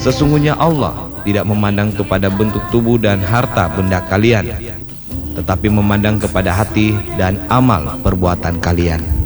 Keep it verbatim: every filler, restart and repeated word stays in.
Sesungguhnya Allah tidak memandang kepada bentuk tubuh dan harta benda kalian, tetapi memandang kepada hati dan amal perbuatan kalian.